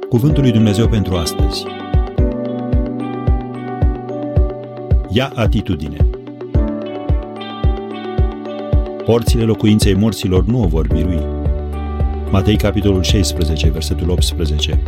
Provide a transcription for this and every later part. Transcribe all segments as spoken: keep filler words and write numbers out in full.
Cuvântul lui Dumnezeu pentru astăzi. Ia atitudine. Porțile locuinței morților nu o vor birui. Matei, capitolul șaisprezece, versetul optsprezece.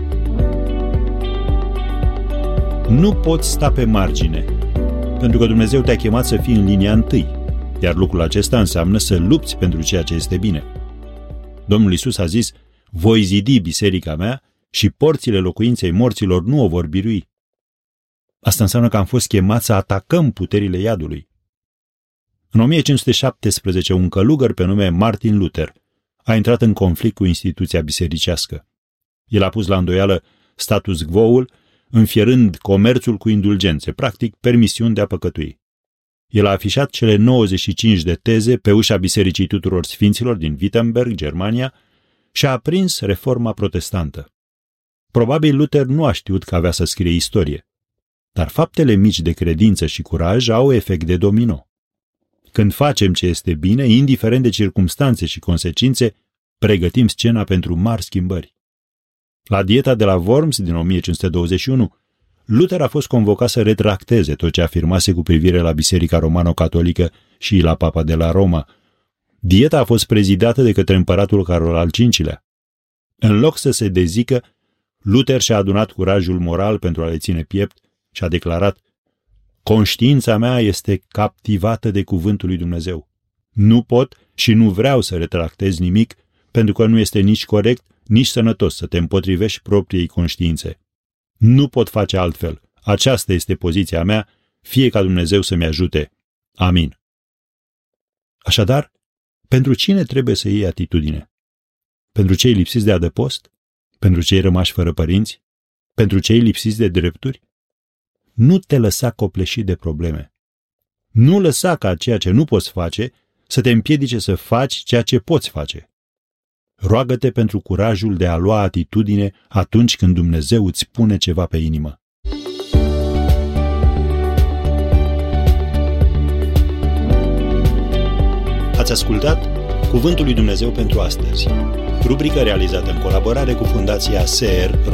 Nu poți sta pe margine, pentru că Dumnezeu te-a chemat să fii în linia întâi, iar lucrul acesta înseamnă să lupți pentru ceea ce este bine. Domnul Iisus a zis: voi zidi biserica mea și porțile locuinței morților nu o vor birui. Asta înseamnă că am fost chemați să atacăm puterile iadului. În o mie cinci sute șaptesprezece, un călugăr pe nume Martin Luther a intrat în conflict cu instituția bisericească. El a pus la îndoială status quo-ul, înfierând comerțul cu indulgențe, practic permisiuni de a păcătui. El a afișat cele nouăzeci și cinci de teze pe ușa Bisericii Tuturor Sfinților din Wittenberg, Germania, și a aprins reforma protestantă. Probabil Luther nu a știut că avea să scrie istorie, dar faptele mici de credință și curaj au efect de domino. Când facem ce este bine, indiferent de circumstanțe și consecințe, pregătim scena pentru mari schimbări. La dieta de la Worms din o mie cinci sute douăzeci și unu, Luther a fost convocat să retracteze tot ce afirmase cu privire la Biserica Romano-Catolică și la Papa de la Roma. Dieta a fost prezidată de către împăratul Carol al cincilea. În loc să se dezică, Luther și-a adunat curajul moral pentru a le ține piept și a declarat: conștiința mea este captivată de cuvântul lui Dumnezeu. Nu pot și nu vreau să retractez nimic, pentru că nu este nici corect, nici sănătos să te împotrivești propriei conștiințe. Nu pot face altfel. Aceasta este poziția mea, fie ca Dumnezeu să-mi ajute. Amin. Așadar, pentru cine trebuie să iei atitudine? Pentru cei lipsiți de adăpost? Pentru cei rămași fără părinți? Pentru cei lipsiți de drepturi? Nu te lăsa copleșit de probleme. Nu lăsa ca ceea ce nu poți face să te împiedice să faci ceea ce poți face. Roagă-te pentru curajul de a lua atitudine atunci când Dumnezeu îți pune ceva pe inimă. Ați ascultat Cuvântul lui Dumnezeu pentru astăzi, rubrică realizată în colaborare cu Fundația S E R